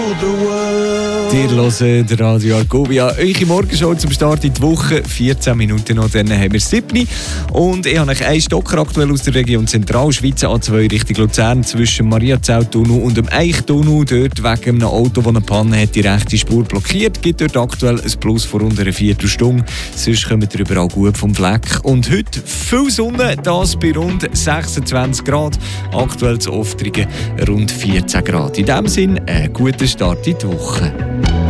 Ihr hört Radio Argovia, eure Morgenshow zum Start in die Woche. 14 Minuten noch, dann haben wir 7. Und ich habe euch einen Stocker aktuell aus der Region Zentralschweiz, A2 Richtung Luzern, zwischen Mariazell-Tunnel und dem Eichtunnel. Dort wegen einem Auto, das eine Panne hat, die rechte Spur blockiert. Gibt dort aktuell ein Plus von rund einer Viertelstunde. Sonst kommt ihr überall gut vom Fleck. Und heute viel Sonne, das bei rund 26 Grad. Aktuell zu Oftrigen rund 14 Grad. In diesem Sinne, einen guten Start in die Woche.